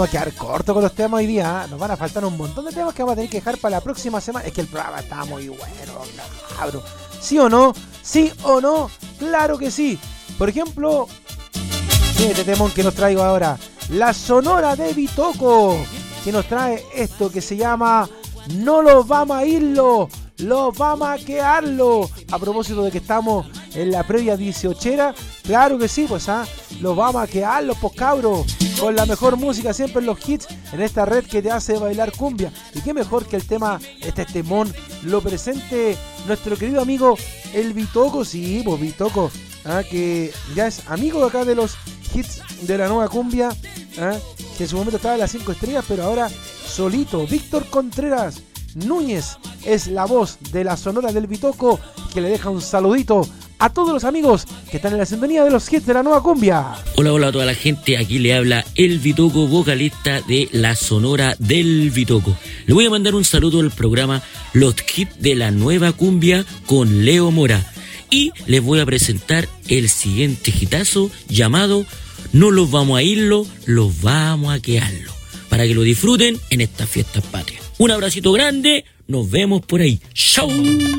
Va a quedar corto con los temas hoy día, ¿eh? Nos van a faltar un montón de temas que vamos a tener que dejar para la próxima semana. Es que el programa está muy bueno, cabrón. ¿Sí o no? ¿Sí o no? Claro que sí. Por ejemplo, este temón que nos traigo ahora, la Sonora de Bitoco, que nos trae esto que se llama No los vamos a irlo, los vamos a quedarlo. A propósito de que estamos en la previa 18era, claro que sí, pues los vamos a quedarlo, pues cabros, con la mejor música siempre en los hits, en esta red que te hace bailar cumbia. Y qué mejor que el tema, este temón, lo presente nuestro querido amigo el Bitoco, sí, pues Bitoco, que ya es amigo acá de los hits de la nueva cumbia, que en su momento estaba en las 5 estrellas, pero ahora solito. Víctor Contreras Núñez es la voz de la Sonora del Bitoco, que le deja un saludito a todos los amigos que están en la sintonía de los hits de la nueva cumbia. Hola, hola a toda la gente, aquí le habla el Bitoco, vocalista de la Sonora del Bitoco. Le voy a mandar un saludo al programa Los Hits de la Nueva Cumbia con Leo Mora. Y les voy a presentar el siguiente hitazo llamado No los vamos a irlo, los vamos a quedarlo, para que lo disfruten en estas fiestas patrias. Un abracito grande, nos vemos por ahí. ¡Chau!